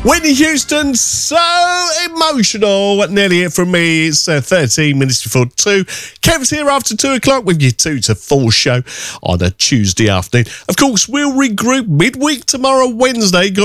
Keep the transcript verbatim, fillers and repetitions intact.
Whitney Houston, so emotional. Nearly it from me. It's uh, thirteen minutes before two. Kevin's here after two o'clock with your two to four show on a Tuesday afternoon. Of course, we'll regroup midweek tomorrow, Wednesday.